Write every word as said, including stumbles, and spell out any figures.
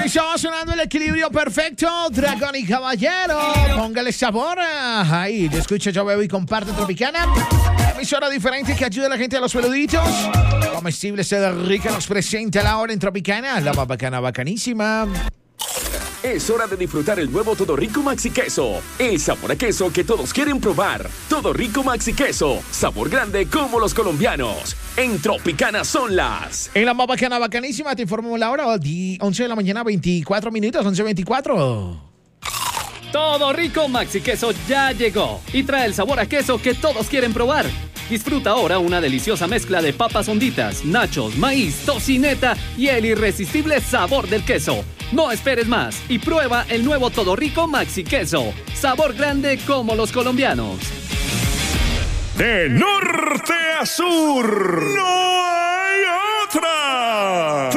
Estaba sonando el equilibrio perfecto, Dragón y Caballero. Póngale sabor. Ahí, te escucha, yo bebo y comparte Tropicana. Emisora diferente que ayuda a la gente a los peluditos. Comestible Seda Rica nos presenta la hora en Tropicana. La más bacana, bacanísima. Es hora de disfrutar el nuevo Todo Rico Maxi Queso. El sabor a queso que todos quieren probar. Todo Rico Maxi Queso. Sabor grande como los colombianos. En Tropicana son las... En la más bacana, bacanísima, te informamos la hora. once de la mañana, veinticuatro minutos, once veinticuatro. Todo Rico Maxi Queso ya llegó y trae el sabor a queso que todos quieren probar. Disfruta ahora una deliciosa mezcla de papas honditas, nachos, maíz, tocineta y el irresistible sabor del queso. No esperes más y prueba el nuevo Todo Rico Maxi Queso. Sabor grande como los colombianos. De norte a sur, no